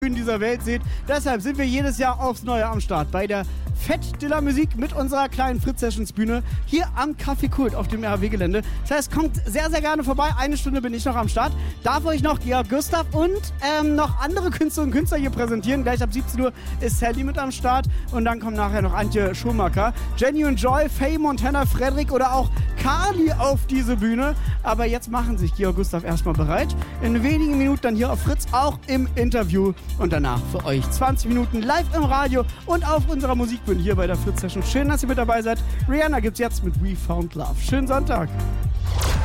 dieser Welt seht. Deshalb sind wir jedes Jahr aufs Neue am Start bei der Fête de la Musique mit unserer kleinen Fritz-Sessions-Bühne hier am Café Kult auf dem RW-Gelände. Das heißt, kommt sehr, sehr gerne vorbei. Eine Stunde bin ich noch am Start. Darf euch noch Georg Gustav und noch andere Künstlerinnen und Künstler hier präsentieren. Gleich ab 17 Uhr ist Sally mit am Start und dann kommt nachher noch Antje Schumacher, Jenny und Joy, Faye, Montana, Frederik oder auch Carly auf diese Bühne. Aber jetzt machen sich Georg Gustav erstmal bereit. In wenigen Minuten dann hier auf Fritz auch im Interview. Und danach für euch 20 Minuten live im Radio und auf unserer Musikbühne hier bei der Fritz Session. Schön, dass ihr mit dabei seid. Rihanna gibt's jetzt mit We Found Love. Schönen Sonntag.